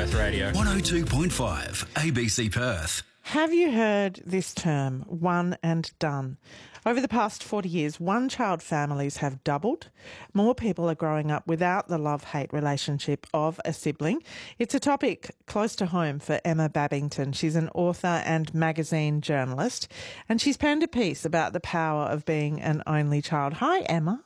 Perth Radio. 102.5 ABC Perth. Have you heard this term, one and done? Over the past 40 years, one-child families have doubled. More people are growing up without the love-hate relationship of a sibling. It's a topic close to home for Emma Babington. She's an author and magazine journalist, and she's penned a piece about the power of being an only child. Hi, Emma.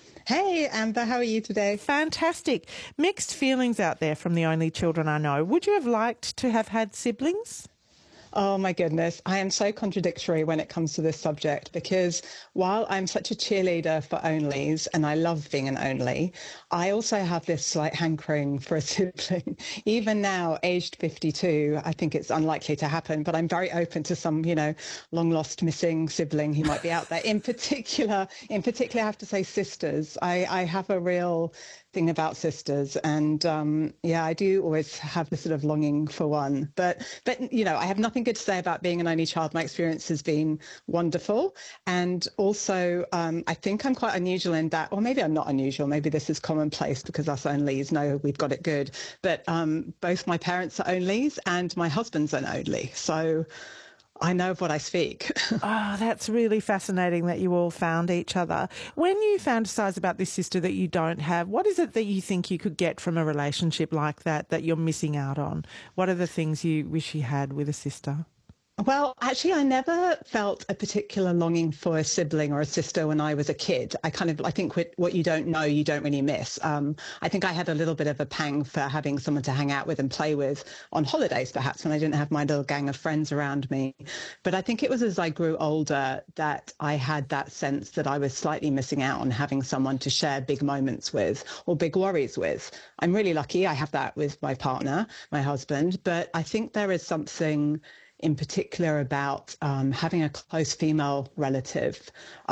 Hey, Amber, how are you today? Fantastic. Mixed feelings out there from the only children I know. Would you have liked to have had siblings? Oh my goodness, I am so contradictory when it comes to this subject because while I'm such a cheerleader for onlys and I love being an only, I also have this slight hankering for a sibling. Even now, aged 52, I think it's unlikely to happen, but I'm very open to some, long lost missing sibling who might be out there. In particular, I have to say sisters. I have a real thing about sisters, and I do always have this sort of longing for one, but I have nothing good to say about being an only child. My experience has been wonderful, and also I think I'm quite unusual in that, or maybe I'm not unusual, maybe this is commonplace because us onlys know we've got it good, but both my parents are onlys and my husband's an only, so I know of what I speak. Oh, that's really fascinating that you all found each other. When you fantasise about this sister that you don't have, what is it that you think you could get from a relationship like that you're missing out on? What are the things you wish you had with a sister? Well, actually, I never felt a particular longing for a sibling or a sister when I was a kid. I think what you don't know, you don't really miss. I think I had a little bit of a pang for having someone to hang out with and play with on holidays, perhaps, when I didn't have my little gang of friends around me. But I think it was as I grew older that I had that sense that I was slightly missing out on having someone to share big moments with or big worries with. I'm really lucky I have that with my partner, my husband, but I think there is something in particular about having a close female relative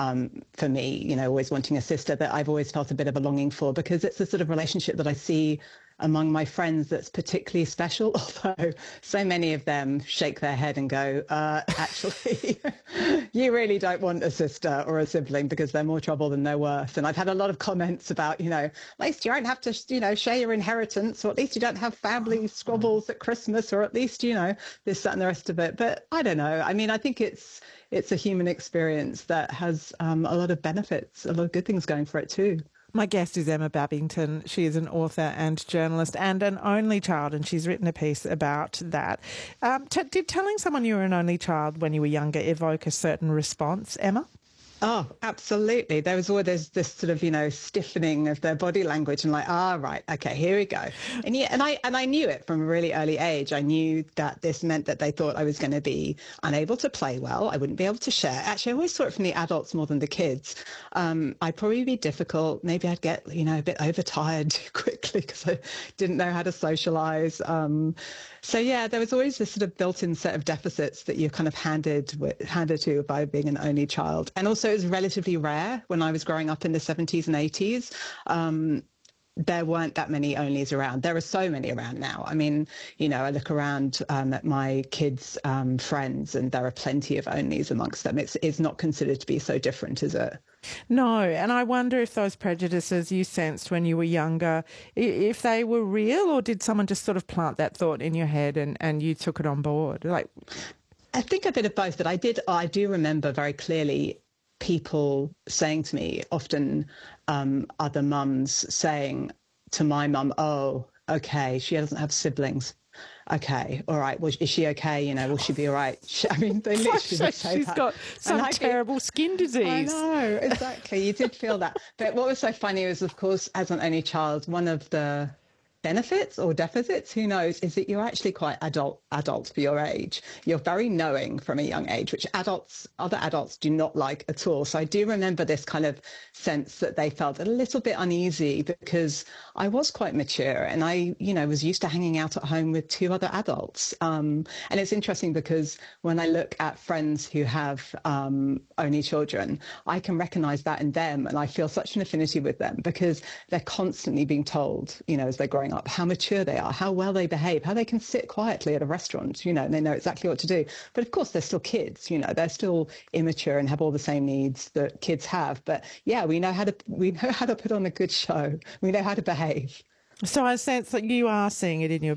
for me, always wanting a sister, that I've always felt a bit of a longing for, because it's the sort of relationship that I see among my friends that's particularly special, although so many of them shake their head and go, actually, you really don't want a sister or a sibling because they're more trouble than they're worth. And I've had a lot of comments about, at least you don't have to, share your inheritance, or at least you don't have family squabbles at Christmas, or at least, this, that and the rest of it. But I don't know. I mean, I think it's a human experience that has a lot of benefits, a lot of good things going for it too. My guest is Emma Babington. She is an author and journalist and an only child, and she's written a piece about that. Did telling someone you were an only child when you were younger evoke a certain response, Emma? Oh, absolutely. There was always this sort of, stiffening of their body language and like, right, okay, here we go. And I knew it from a really early age. I knew that this meant that they thought I was going to be unable to play well. I wouldn't be able to share. Actually, I always saw it from the adults more than the kids. I'd probably be difficult. Maybe I'd get, a bit overtired too quickly because I didn't know how to socialize. So yeah, there was always this sort of built-in set of deficits that you're kind of handed to by being an only child. And also it was relatively rare when I was growing up in the 70s and 80s. There weren't that many onlys around. There are so many around now. I mean, I look around at my kids' friends, and there are plenty of onlys amongst them. It's not considered to be so different, is it? No, and I wonder if those prejudices you sensed when you were younger, if they were real, or did someone just sort of plant that thought in your head and you took it on board? I think a bit of both, but I do remember very clearly people saying to me, often other mums saying to my mum, oh, okay, she doesn't have siblings. Okay, all right, well, is she okay? Will she be all right? I mean, they literally would say she's that. got some terrible skin disease. I know, exactly. You did feel that. But what was so funny was, of course, as an only child, one of the benefits or deficits, who knows, is that you're actually quite adult for your age. You're very knowing from a young age, which other adults do not like at all. So I do remember this kind of sense that they felt a little bit uneasy because I was quite mature and I, was used to hanging out at home with two other adults. And it's interesting because when I look at friends who have only children, I can recognize that in them, and I feel such an affinity with them because they're constantly being told, as they're growing up, how mature they are, how well they behave, how they can sit quietly at a restaurant, and they know exactly what to do. But of course, they're still kids, they're still immature and have all the same needs that kids have. But yeah, we know how to put on a good show. We know how to behave. So I sense that you are seeing it in your